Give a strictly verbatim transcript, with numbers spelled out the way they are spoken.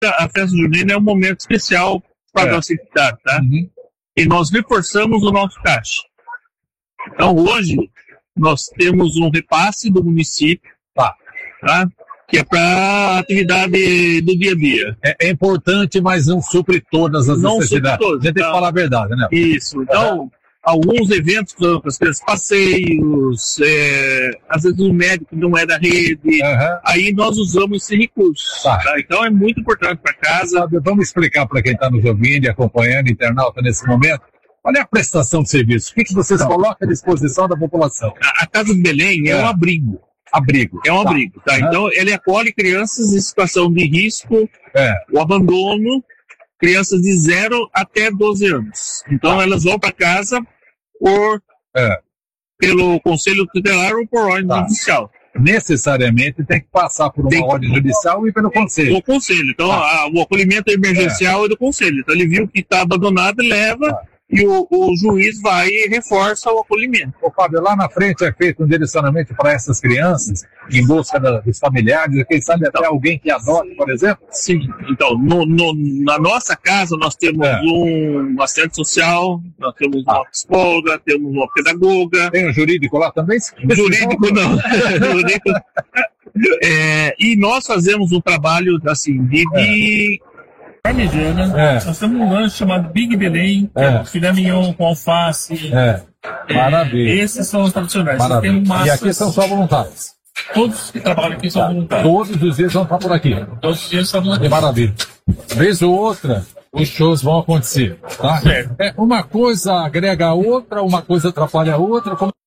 a festa junina é um momento especial para a é. nossa entidade, tá? Uhum. E nós reforçamos o nosso caixa. Então, hoje, nós temos um repasse do município, tá? tá? Que é para atividade do dia a dia. É, é importante, mas não supre todas as não necessidades. Todas, a gente tem que falar a verdade, né? Isso. Então, uhum. alguns eventos, passeios, é, às vezes o médico não é da rede, uhum. aí nós usamos esse recurso. Tá. Tá? Então, é muito importante para casa. Vamos explicar para quem está nos ouvindo e acompanhando, internauta nesse momento. Qual é a prestação de serviço? O que, que vocês então, colocam à disposição da população? A, a Casa de Belém é, é um abrigo. Abrigo. É um tá. abrigo, tá? Uhum. Então, ele acolhe crianças em situação de risco, é. o abandono, crianças de zero até doze anos. Então, tá. elas vão para casa por, é. pelo Conselho Tutelar ou por ordem tá. judicial. Necessariamente tem que passar por uma tem ordem que... judicial e pelo Conselho. O Conselho. Então, tá. a, o acolhimento emergencial é. é do Conselho. Então, ele viu que está abandonado e leva... Tá. E o, o juiz vai e reforça o acolhimento. Ô, Fábio, lá na frente é feito um direcionamento para essas crianças, em busca da, dos familiares, quem sabe até então, alguém que adote, por exemplo? Sim. Então, no, no, na nossa casa, nós temos é. um assistente social, nós temos ah. uma psicóloga, temos uma pedagoga. Tem um jurídico lá também? Jurídico não. jurídico, é, e nós fazemos um trabalho, assim, de... de é. Parmegiana, é. nós temos um lanche chamado Big Belém, é. filé mignon com alface. É. Maravilha. É, esses são os tradicionais. Maravilha. Massas, e aqui são só voluntários? Todos que trabalham aqui são tá. voluntários. Todos os dias vão estar por aqui? Todos os dias estão aqui. Maravilha. Vez ou outra, os shows vão acontecer. Tá? Certo. É, uma coisa agrega a outra, uma coisa atrapalha a outra. Como...